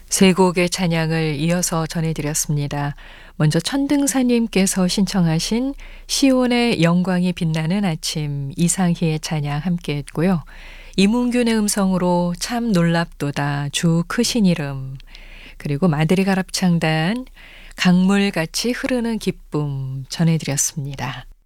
세 곡의 찬양을 이어서 전해드렸습니다. 먼저 천등사님께서 신청하신 시온의 영광이 빛나는 아침 이상희의 찬양 함께했고요. 이문균의 음성으로 참 놀랍도다 주 크신 이름, 그리고 마드리가랍창단 강물같이 흐르는 기쁨 전해드렸습니다.